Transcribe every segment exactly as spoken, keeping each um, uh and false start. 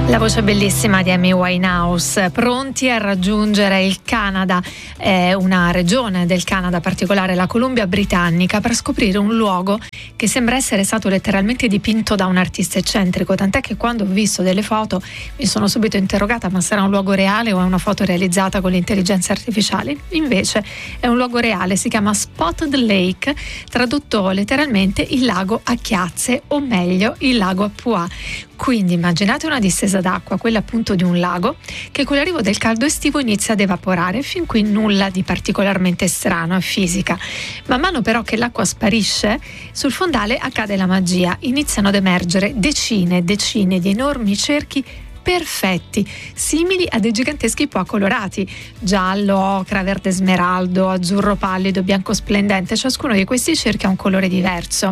La voce bellissima di Amy Winehouse, pronti a raggiungere il Canada, eh, una regione del Canada particolare, la Columbia Britannica, per scoprire un luogo che sembra essere stato letteralmente dipinto da un artista eccentrico, tant'è che quando ho visto delle foto mi sono subito interrogata: ma sarà un luogo reale o è una foto realizzata con l'intelligenza artificiale? Invece è un luogo reale, si chiama Spotted Lake, tradotto letteralmente il lago a chiazze, o meglio il lago a Pua. Quindi immaginate una distesa d'acqua, quella appunto di un lago, che con l'arrivo del caldo estivo inizia ad evaporare. Fin qui nulla di particolarmente strano e fisica. Man mano però che l'acqua sparisce, sul fondale accade la magia. Iniziano ad emergere decine e decine di enormi cerchi perfetti, simili a dei giganteschi Pua colorati: giallo, ocra, verde smeraldo, azzurro pallido, bianco splendente. Ciascuno di questi cerchi ha un colore diverso.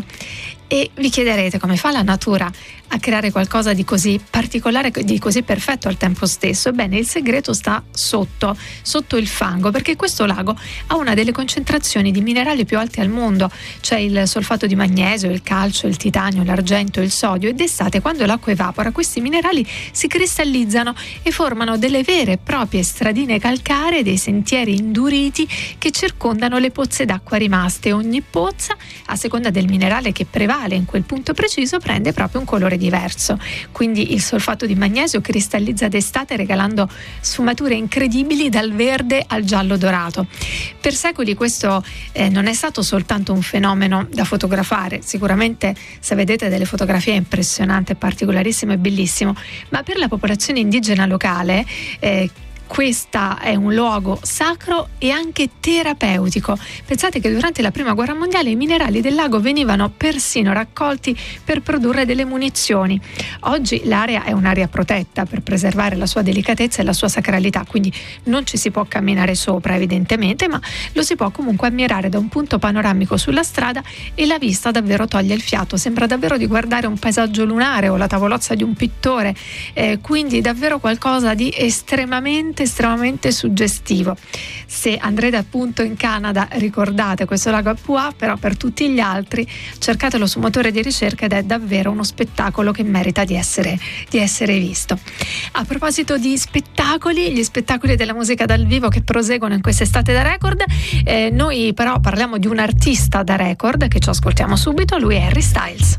E vi chiederete come fa la natura a creare qualcosa di così particolare, di così perfetto al tempo stesso. Ebbene, il segreto sta sotto, sotto il fango, perché questo lago ha una delle concentrazioni di minerali più alte al mondo. C'è il solfato di magnesio, il calcio, il titanio, l'argento, il sodio, e d'estate, quando l'acqua evapora, questi minerali si cristallizzano e formano delle vere e proprie stradine calcaree, dei sentieri induriti che circondano le pozze d'acqua rimaste. Ogni pozza, a seconda del minerale che prevale in quel punto preciso, prende proprio un colore diverso. Quindi il solfato di magnesio cristallizza d'estate regalando sfumature incredibili, dal verde al giallo dorato. Per secoli questo eh, non è stato soltanto un fenomeno da fotografare. Sicuramente, se vedete delle fotografie, è impressionante, particolarissimo e bellissimo, ma per la popolazione indigena locale eh, questa è un luogo sacro e anche terapeutico. Pensate che durante la prima guerra mondiale i minerali del lago venivano persino raccolti per produrre delle munizioni. Oggi l'area è un'area protetta per preservare la sua delicatezza e la sua sacralità, quindi non ci si può camminare sopra evidentemente, ma lo si può comunque ammirare da un punto panoramico sulla strada, e la vista davvero toglie il fiato. Sembra davvero di guardare un paesaggio lunare o la tavolozza di un pittore, eh, quindi davvero qualcosa di estremamente estremamente suggestivo. Se andrete appunto in Canada, ricordate questo lago a Pua, però per tutti gli altri cercatelo su motore di ricerca ed è davvero uno spettacolo che merita di essere, di essere visto. A proposito di spettacoli, gli spettacoli della musica dal vivo che proseguono in quest'estate da record, eh, noi però parliamo di un artista da record che ci ascoltiamo subito. Lui è Harry Styles.